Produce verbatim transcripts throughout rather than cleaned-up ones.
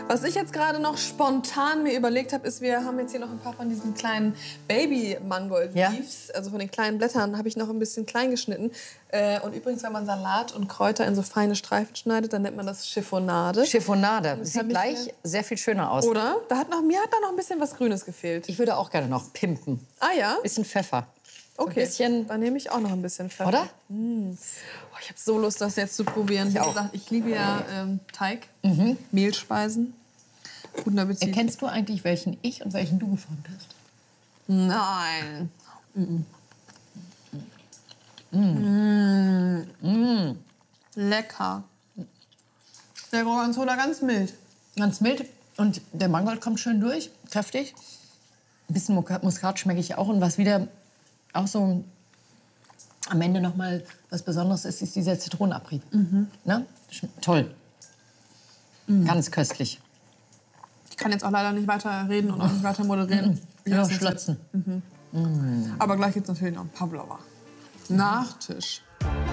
Was ich jetzt gerade noch spontan mir überlegt habe, ist, wir haben jetzt hier noch ein paar von diesen kleinen Baby-Mangold-Leaves. Ja. Also von den kleinen Blättern habe ich noch ein bisschen klein geschnitten. Äh, und übrigens, wenn man Salat und Kräuter in so feine Streifen schneidet, dann nennt man das Chiffonade. Chiffonade. Sieht gleich ja sehr viel schöner aus. Oder? Da hat noch, mir hat da noch ein bisschen was Grünes gefehlt. Ich würde auch gerne noch pimpen. Ah ja? Bisschen Pfeffer. So okay, ein bisschen, dann nehme ich auch noch ein bisschen Pfeffer. Oder? Mm. Oh, ich habe so Lust, das jetzt zu probieren. Ich Wie auch. gesagt, ich liebe ja ähm, Teig, mhm. Mehlspeisen. Guten Appetit. Erkennst du eigentlich, welchen ich und welchen du geformt hast? Nein. Mm. Mm. Mm. Lecker. Der Gorgonzola ganz mild. Ganz mild. Und der Mangold kommt schön durch, kräftig. Ein bisschen Muskat schmecke ich auch. Und was wieder auch so am Ende noch mal was Besonderes ist, ist dieser Zitronenabrieb. Mhm. Ne? Toll. Mhm. Ganz köstlich. Ich kann jetzt auch leider nicht weiter reden und auch nicht weiter moderieren. Mhm. Ja, schlotzen. Mhm. Mhm. Aber gleich gibt es natürlich noch einen Pavlova. Nachtisch.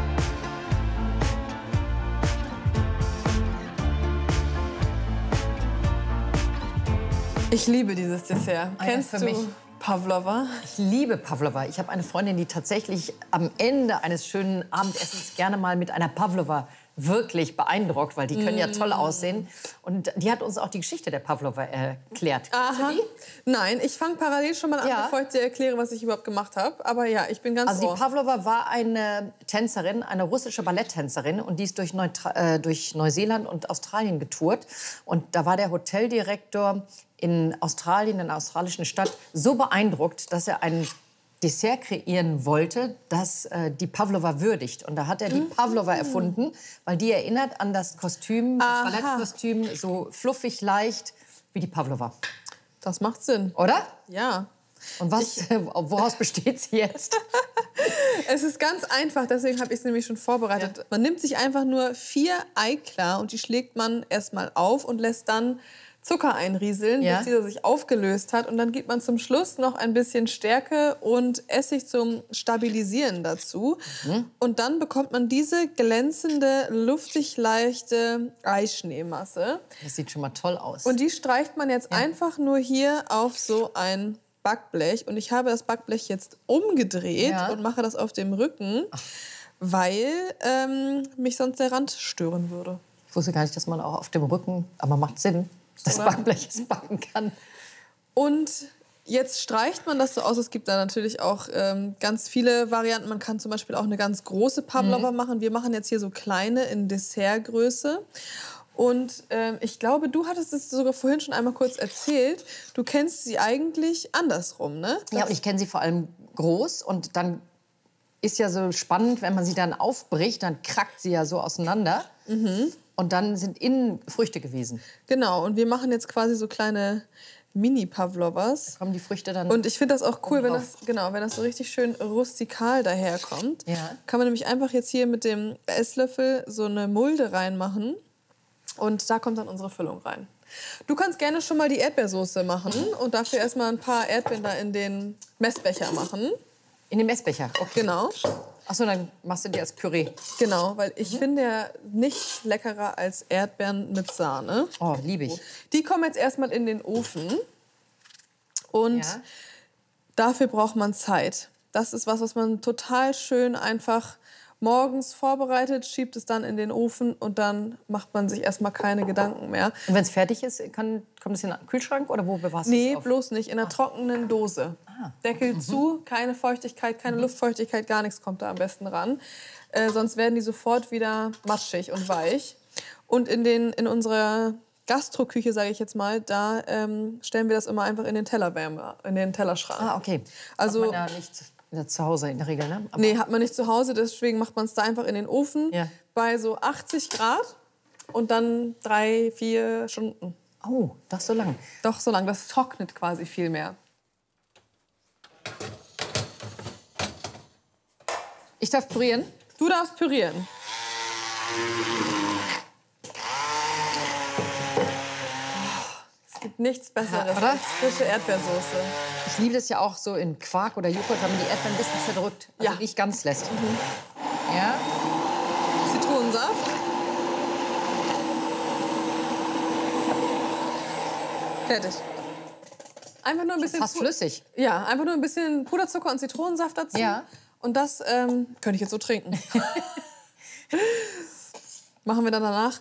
Ich liebe dieses Dessert. Ah, Kennst für du mich. Pavlova? Ich liebe Pavlova. Ich habe eine Freundin, die tatsächlich am Ende eines schönen Abendessens gerne mal mit einer Pavlova wirklich beeindruckt, weil die können ja toll aussehen. Und die hat uns auch die Geschichte der Pavlova erklärt. Aha. Nein, ich fange parallel schon mal an, Ja. bevor ich dir erkläre, was ich überhaupt gemacht habe. Aber ja, ich bin ganz Also ohr. die Pavlova war eine Tänzerin, eine russische Balletttänzerin, und die ist durch, Neutra äh, durch Neuseeland und Australien getourt. Und da war der Hoteldirektor in Australien, in einer australischen Stadt, so beeindruckt, dass er ein Dessert kreieren wollte, das äh, die Pavlova würdigt. Und da hat er die Mhm. Pavlova erfunden, weil die erinnert an das Kostüm, das Aha. Ballettkostüm, so fluffig, leicht wie die Pavlova. Das macht Sinn. Oder? Ja. Und was, woraus besteht sie jetzt? Es ist ganz einfach, deswegen habe ich es nämlich schon vorbereitet. Ja. Man nimmt sich einfach nur vier Eiklar und die schlägt man erstmal auf und lässt dann Zucker einrieseln, Ja. bis dieser sich aufgelöst hat. Und dann gibt man zum Schluss noch ein bisschen Stärke und Essig zum Stabilisieren dazu. Mhm. Und dann bekommt man diese glänzende, luftig leichte Eischneemasse. Das sieht schon mal toll aus. Und die streicht man jetzt Ja. einfach nur hier auf so ein Backblech. Und ich habe das Backblech jetzt umgedreht Ja. und mache das auf dem Rücken, weil ähm, mich sonst der Rand stören würde. Ich wusste gar nicht, dass man auch auf dem Rücken, aber macht Sinn, das Oder? Backblech es backen kann. Und jetzt streicht man das so aus. Es gibt da natürlich auch ähm, ganz viele Varianten. Man kann zum Beispiel auch eine ganz große Pavlova Mhm. machen. Wir machen jetzt hier so kleine in Dessertgröße. Und ähm, ich glaube, du hattest es sogar vorhin schon einmal kurz erzählt. Du kennst sie eigentlich andersrum, ne? Ja, und ich kenne sie vor allem groß. Und dann ist ja so spannend, wenn man sie dann aufbricht, dann krackt sie ja so auseinander. Mhm. Und dann sind innen Früchte gewesen. Genau, und wir machen jetzt quasi so kleine Mini-Pavlovas. Kommen die Früchte dann. Und ich finde das auch cool, wenn Obendrauf. das, genau, wenn das so richtig schön rustikal daherkommt. Ja. Kann man nämlich einfach jetzt hier mit dem Esslöffel so eine Mulde reinmachen. Und da kommt dann unsere Füllung rein. Du kannst gerne schon mal die Erdbeersoße machen und dafür erstmal ein paar Erdbeeren da in den Messbecher machen. In den Messbecher. Okay. Genau. Achso, dann machst du die als Püree. Genau, weil ich finde ja nichts leckerer als Erdbeeren mit Sahne. Oh, liebe ich. Die kommen jetzt erstmal in den Ofen. Und Ja. dafür braucht man Zeit. Das ist was, was man total schön einfach morgens vorbereitet, schiebt es dann in den Ofen und dann macht man sich erstmal keine Gedanken mehr. Und wenn es fertig ist, kann, kommt es in den Kühlschrank oder wo bewahrst du Nee, es auf? bloß nicht. In einer trockenen Dose. Ah. Deckel zu, keine Feuchtigkeit, keine Luftfeuchtigkeit, gar nichts kommt da am besten ran. Äh, sonst werden die sofort wieder matschig und weich. Und in, den, in unserer Gastroküche, sage ich jetzt mal, da ähm, stellen wir das immer einfach in den Tellerwärmer, in den Tellerschrank. Ah, okay. Also- Macht man ja nicht ja, zu Hause in der Regel, ne? Aber Nee, hat man nicht zu Hause, deswegen macht man es da einfach in den Ofen Ja. bei so achtzig Grad und dann drei, vier Stunden. Oh, das so lang. Doch, so lang. Das trocknet quasi viel mehr. Ich darf pürieren. Du darfst pürieren. Es gibt nichts Besseres Ja, oder? als frische Erdbeersoße. Ich liebe das ja auch so in Quark oder Joghurt, wenn man die Erdbeeren ein bisschen zerdrückt. Also Ja. nicht ganz lässt. Ja. Zitronensaft. Fertig. Einfach nur ein bisschen... Fast flüssig. Ja, einfach nur ein bisschen Puderzucker und Zitronensaft dazu. Ja. Und das ähm, könnte ich jetzt so trinken. Machen wir dann danach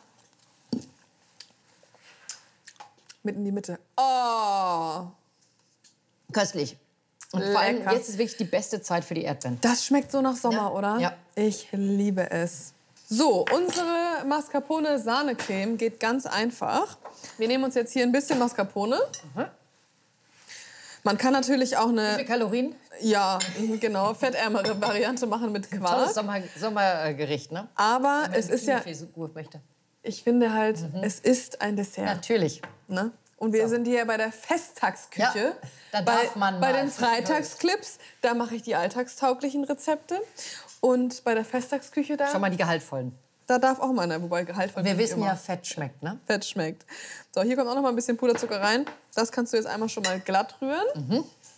mit in die Mitte. Oh, Köstlich. Und vor allem, lecker. jetzt ist wirklich die beste Zeit für die Erdbeeren. Das schmeckt so nach Sommer, Ja, oder? ja. Ich liebe es. So, unsere Mascarpone-Sahnecreme geht ganz einfach. Wir nehmen uns jetzt hier ein bisschen Mascarpone. Mhm. Man kann natürlich auch Wie eine, viele Kalorien? ja, genau, fettärmere Variante machen mit Tolles Quark. Sommer, Sommergericht, ne? Aber Wenn man es ist ja, Figur möchte. ich finde halt, es ist ein Dessert. Natürlich. Ne? Und wir So. sind hier bei der Festtagsküche. Ja, da bei, darf man Bei mal den was Freitagsclips, da mache ich die alltagstauglichen Rezepte. Und bei der Festtagsküche, da, Schon mal die gehaltvollen. da darf auch mal, wobei Gehalt von Wir nicht wissen immer ja, Fett schmeckt, ne? Fett schmeckt. So, hier kommt auch noch mal ein bisschen Puderzucker rein. Das kannst du jetzt einmal schon mal glatt rühren.